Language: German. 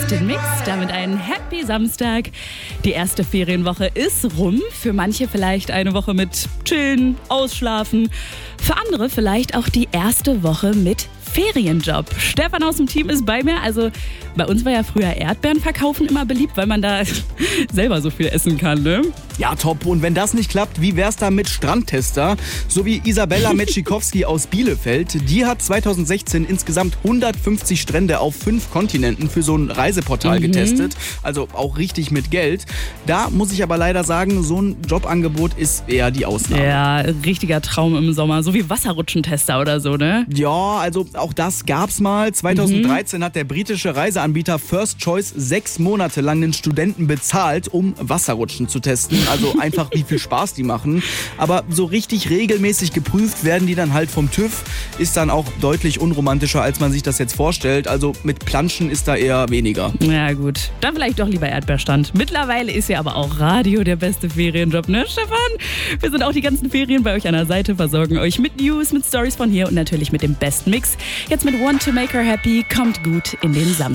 besten Mix. Damit einen Happy Samstag. Die erste Ferienwoche ist rum. Für manche vielleicht eine Woche mit Chillen, Ausschlafen. Für andere vielleicht auch die erste Woche mit Ferienjob. Stefan aus dem Team ist bei mir. Also bei uns war ja früher Erdbeeren verkaufen immer beliebt, weil man da selber so viel essen kann, ne? Ja, top. Und wenn das nicht klappt, wie wär's da mit Strandtester? So wie Isabella Metschikowski aus Bielefeld. Die hat 2016 insgesamt 150 Strände auf 5 Kontinenten für so ein Reiseportal getestet. Also auch richtig mit Geld. Da muss ich aber leider sagen, so ein Jobangebot ist eher die Ausnahme. Ja, richtiger Traum im Sommer. So wie Wasserrutschentester oder so, ne? Ja, also auch das gab's mal. 2013 hat der britische Reiseanbieter First Choice 6 Monate lang den Studenten bezahlt, um Wasserrutschen zu testen. Also einfach, wie viel Spaß die machen. Aber so richtig regelmäßig geprüft werden die dann halt vom TÜV. Ist dann auch deutlich unromantischer, als man sich das jetzt vorstellt. Also mit Planschen ist da eher weniger. Ja gut, dann vielleicht doch lieber Erdbeerstand. Mittlerweile ist ja aber auch Radio der beste Ferienjob, ne Stefan? Wir sind auch die ganzen Ferien bei euch an der Seite, versorgen euch mit News, mit Stories von hier und natürlich mit dem besten Mix. Jetzt mit Want to Make Her Happy, kommt gut in den Samstag.